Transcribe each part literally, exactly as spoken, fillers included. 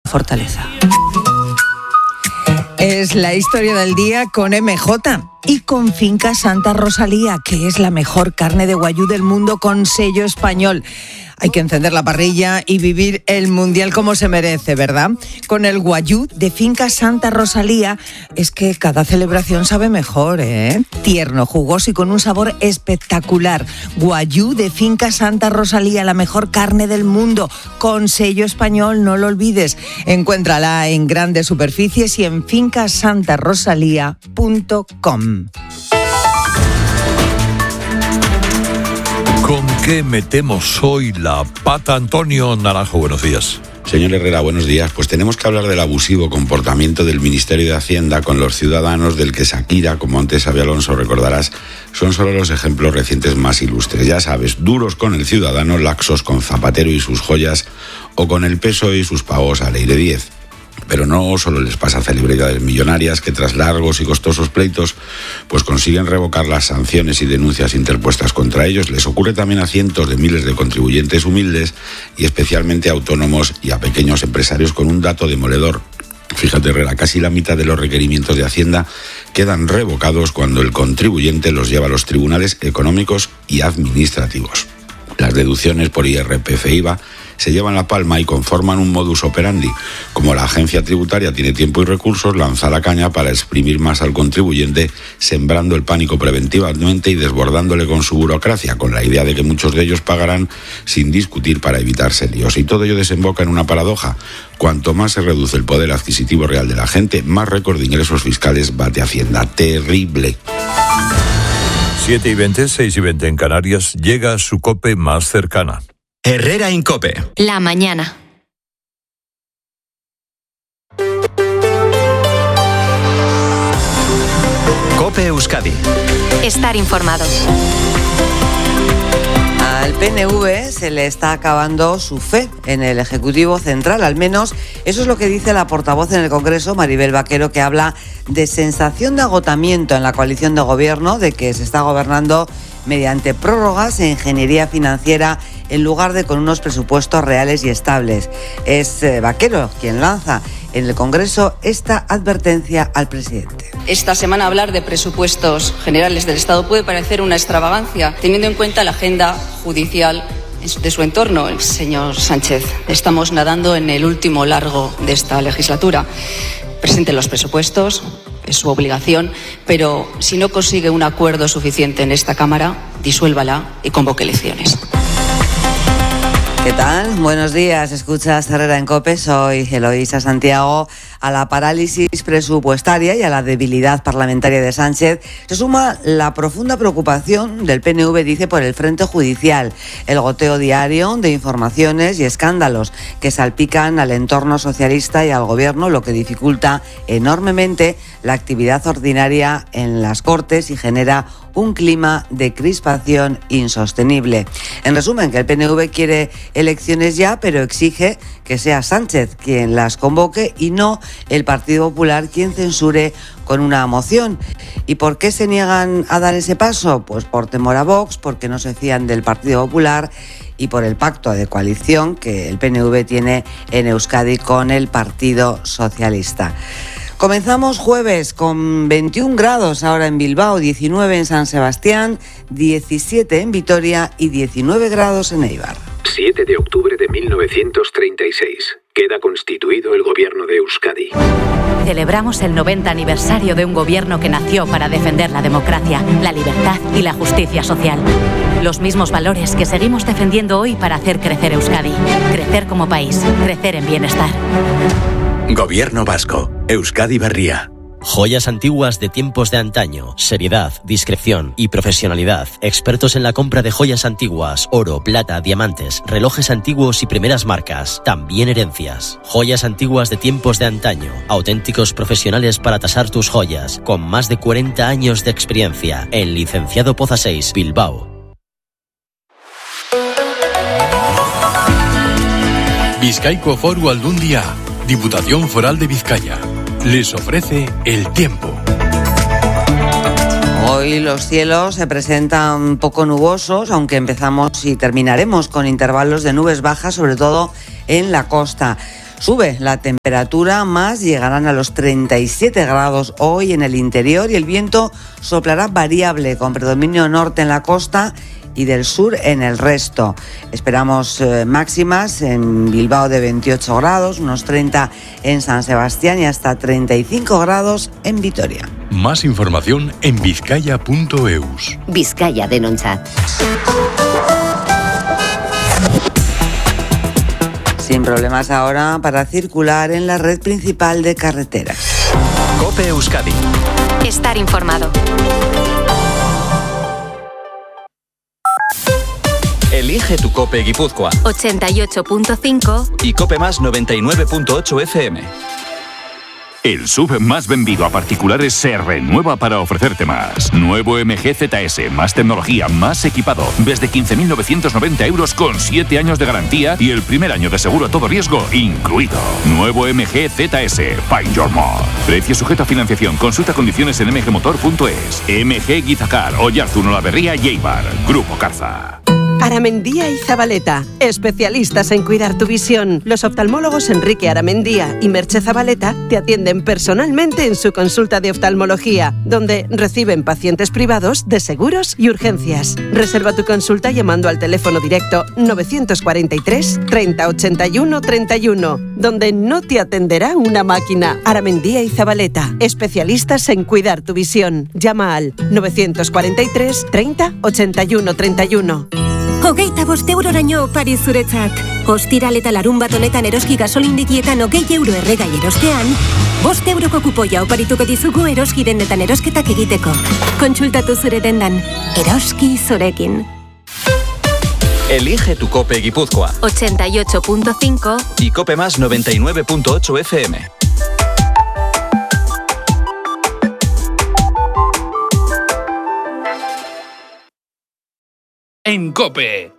fortaleza. Es la historia del día con eme jota y con Finca Santa Rosalía, que es la mejor carne de guayú del mundo con sello español. Hay que encender la parrilla y vivir el mundial como se merece, ¿verdad? Con el guayú de Finca Santa Rosalía es que cada celebración sabe mejor, ¿eh? Tierno, jugoso y con un sabor espectacular. Guayú de Finca Santa Rosalía, la mejor carne del mundo, con sello español, no lo olvides. Encuéntrala en grandes superficies y en finca santa rosalía punto com. ¿Con qué metemos hoy la pata, Antonio Naranjo? Buenos días. Señor Herrera, buenos días. Pues tenemos que hablar del abusivo comportamiento del Ministerio de Hacienda con los ciudadanos, del que Shakira, como antes Xabi Alonso recordarás, son solo los ejemplos recientes más ilustres. Ya sabes, duros con el ciudadano, laxos con Zapatero y sus joyas, o con el P S O E y sus pagos a Ley de diez. Pero no solo les pasa a celebridades millonarias que tras largos y costosos pleitos pues consiguen revocar las sanciones y denuncias interpuestas contra ellos. Les ocurre también a cientos de miles de contribuyentes humildes y especialmente a autónomos y a pequeños empresarios con un dato demoledor. Fíjate, Herrera, casi la mitad de los requerimientos de Hacienda quedan revocados cuando el contribuyente los lleva a los tribunales económicos y administrativos. Las deducciones por I R P F e I V A se llevan la palma y conforman un modus operandi. Como la agencia tributaria tiene tiempo y recursos, lanza la caña para exprimir más al contribuyente, sembrando el pánico preventivamente y desbordándole con su burocracia, con la idea de que muchos de ellos pagarán sin discutir para evitarse líos. Y todo ello desemboca en una paradoja. Cuanto más se reduce el poder adquisitivo real de la gente, más récord de ingresos fiscales bate Hacienda. Terrible. siete y veinte, seis y veinte en Canarias, llega su COPE más cercana. Herrera en COPE. La mañana. COPE Euskadi. Estar informados. Al P N V se le está acabando su fe en el Ejecutivo Central, al menos eso es lo que dice la portavoz en el Congreso, Maribel Vaquero, que habla de sensación de agotamiento en la coalición de gobierno, de que se está gobernando mediante prórrogas e ingeniería financiera en lugar de con unos presupuestos reales y estables. Es eh, Vaquero quien lanza en el Congreso esta advertencia al presidente. Esta semana hablar de presupuestos generales del Estado puede parecer una extravagancia, teniendo en cuenta la agenda judicial de su entorno. Señor Sánchez, estamos nadando en el último largo de esta legislatura. Presente los presupuestos, es su obligación, pero si no consigue un acuerdo suficiente en esta Cámara, disuélvala y convoque elecciones. ¿Qué tal? Buenos días. Escuchas Herrera en COPE. Soy Eloísa Santiago. A la parálisis presupuestaria y a la debilidad parlamentaria de Sánchez se suma la profunda preocupación del P N V, dice, por el frente judicial, el goteo diario de informaciones y escándalos que salpican al entorno socialista y al gobierno, lo que dificulta enormemente la actividad ordinaria en las Cortes y genera un clima de crispación insostenible. En resumen, que el P N V quiere elecciones ya, pero exige que sea Sánchez quien las convoque y no el Partido Popular quien censure con una moción. ¿Y por qué se niegan a dar ese paso? Pues por temor a Vox, porque no se fían del Partido Popular y por el pacto de coalición que el P N V tiene en Euskadi con el Partido Socialista. Comenzamos jueves con veintiún grados ahora en Bilbao, diecinueve en San Sebastián, diecisiete en Vitoria y diecinueve grados en Eibar. siete de octubre de mil novecientos treinta y seis. Queda constituido el gobierno de Euskadi. Celebramos el noventa aniversario de un gobierno que nació para defender la democracia, la libertad y la justicia social. Los mismos valores que seguimos defendiendo hoy para hacer crecer Euskadi. Crecer como país, crecer en bienestar. Gobierno vasco. Euskadi Berria. Joyas antiguas de tiempos de antaño, seriedad, discreción y profesionalidad. Expertos en la compra de joyas antiguas, oro, plata, diamantes, relojes antiguos y primeras marcas, también herencias. Joyas antiguas de tiempos de antaño, auténticos profesionales para tasar tus joyas, con más de cuarenta años de experiencia, en Licenciado Poza seis, Bilbao. Bizkaiko Foru Aldundia, Diputación Foral de Vizcaya, les ofrece el tiempo. Hoy los cielos se presentan poco nubosos, aunque empezamos y terminaremos con intervalos de nubes bajas, sobre todo en la costa. Sube la temperatura, más llegarán a los treinta y siete grados hoy en el interior y el viento soplará variable con predominio norte en la costa y del sur en el resto. Esperamos eh, máximas en Bilbao de veintiocho grados, unos treinta en San Sebastián y hasta treinta y cinco grados en Vitoria. Más información en vizcaya punto eus. Vizcaya denuncia. Sin problemas ahora para circular en la red principal de carreteras. COPE Euskadi. Estar informado. Elige tu COPE Guipúzcoa. ochenta y ocho punto cinco Y COPE Más noventa y nueve punto ocho F M. El S U V más vendido a particulares se renueva para ofrecerte más. Nuevo M G Z S, más tecnología, más equipado. Desde quince mil novecientos noventa euros con siete años de garantía y el primer año de seguro a todo riesgo incluido. Nuevo M G Z S, Find Your More. Precio sujeto a financiación. Consulta condiciones en m g motor punto es. M G Guizacar, Oyarzun, Olaberría y Eibar. Grupo Carza. Aramendía y Zabaleta, especialistas en cuidar tu visión. Los oftalmólogos Enrique Aramendía y Merche Zabaleta te atienden personalmente en su consulta de oftalmología, donde reciben pacientes privados de seguros y urgencias. Reserva tu consulta llamando al teléfono directo novecientos cuarenta y tres treinta ochenta y uno treinta y uno, donde no te atenderá una máquina. Aramendía y Zabaleta, especialistas en cuidar tu visión. Llama al novecientos cuarenta y tres treinta ochenta y uno treinta y uno. Hogeita bost euroraino opari zuretzat. Ostiral eta larun bat honetan eroski gasolindegietan hogei euro erregai erostean, bost euroko kupoia oparituko dizugu eroski dendetan erosketak egiteko. Kontsultatu zure dendan. Eroski zurekin. Elige tu COPE Guipúzcoa. ochenta y ocho punto cinco Y COPE Más noventa y nueve punto ocho F M. En COPE.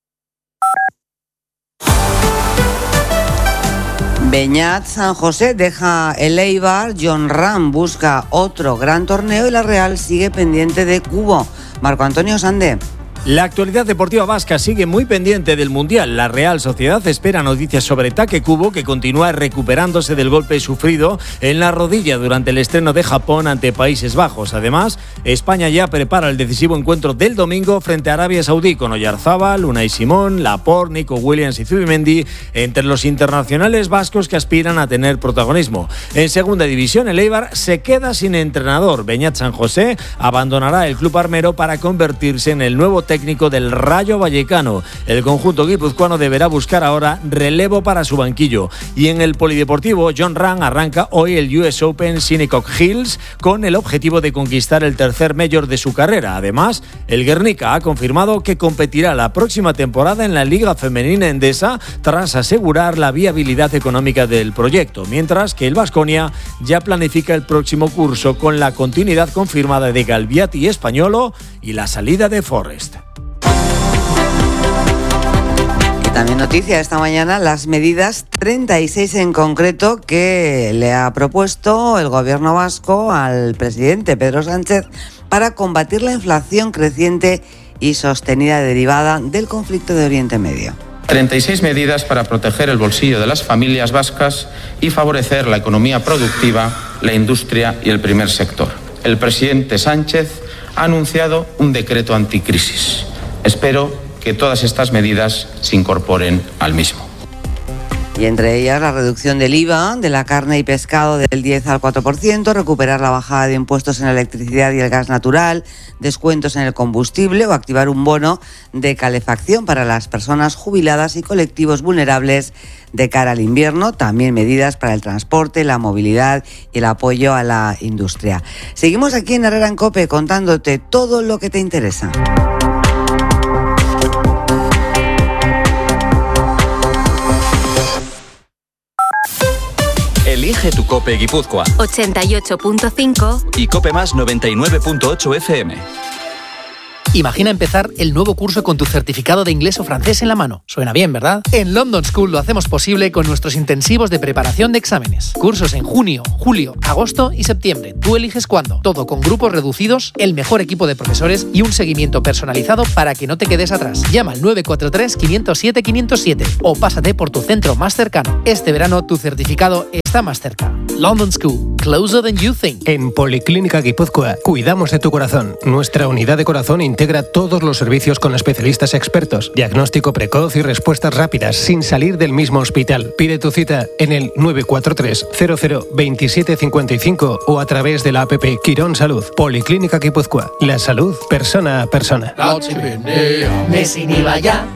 Beñat San José deja el Eibar, Jon Rahm busca otro gran torneo y la Real sigue pendiente de Cubo. Marco Antonio Sande. La actualidad deportiva vasca sigue muy pendiente del Mundial. La Real Sociedad espera noticias sobre Take Kubo, que continúa recuperándose del golpe sufrido en la rodilla durante el estreno de Japón ante Países Bajos. Además, España ya prepara el decisivo encuentro del domingo frente a Arabia Saudí con Oyarzábal, Unai Simón, Laporte, Nico Williams y Zubimendi entre los internacionales vascos que aspiran a tener protagonismo. En segunda división, el Eibar se queda sin entrenador. Beñat San José abandonará el club armero para convertirse en el nuevo técnico técnico del Rayo Vallecano. El conjunto guipuzcoano deberá buscar ahora relevo para su banquillo. Y en el polideportivo, Jon Rahm arranca hoy el U S Open Shinnecock Hills con el objetivo de conquistar el tercer Major de su carrera. Además, el Guernica ha confirmado que competirá la próxima temporada en la Liga Femenina Endesa tras asegurar la viabilidad económica del proyecto, mientras que el Baskonia ya planifica el próximo curso con la continuidad confirmada de Galbiati y Españolo y la salida de Forrest. También noticia esta mañana las medidas treinta y seis en concreto que le ha propuesto el gobierno vasco al presidente Pedro Sánchez para combatir la inflación creciente y sostenida derivada del conflicto de Oriente Medio. treinta y seis medidas para proteger el bolsillo de las familias vascas y favorecer la economía productiva, la industria y el primer sector. El presidente Sánchez ha anunciado un decreto anticrisis. Espero que todas estas medidas se incorporen al mismo. Y entre ellas la reducción del I V A de la carne y pescado del diez al cuatro por ciento, recuperar la bajada de impuestos en la electricidad y el gas natural, descuentos en el combustible o activar un bono de calefacción para las personas jubiladas y colectivos vulnerables de cara al invierno. También medidas para el transporte, la movilidad y el apoyo a la industria. Seguimos aquí en Herrera en COPE contándote todo lo que te interesa. Elige tu COPE Guipúzcoa. ochenta y ocho punto cinco Y COPE Más noventa y nueve punto ocho F M. Imagina empezar el nuevo curso con tu certificado de inglés o francés en la mano. Suena bien, ¿verdad? En London School lo hacemos posible con nuestros intensivos de preparación de exámenes. Cursos en junio, julio, agosto y septiembre. Tú eliges cuándo. Todo con grupos reducidos, el mejor equipo de profesores y un seguimiento personalizado para que no te quedes atrás. Llama al nueve cuatro tres, cinco cero siete, cinco cero siete o pásate por tu centro más cercano. Este verano tu certificado está más cerca. London School. Closer than you think. En Policlínica Guipúzcoa cuidamos de tu corazón. Nuestra unidad de corazón integra todos los servicios con especialistas expertos, diagnóstico precoz y respuestas rápidas sin salir del mismo hospital. Pide tu cita en el nueve cuatro tres, cero cero, veintisiete cincuenta y cinco o a través de la app Quirón Salud. Policlínica Guipúzcoa. La salud persona a persona. Messi ni vaya,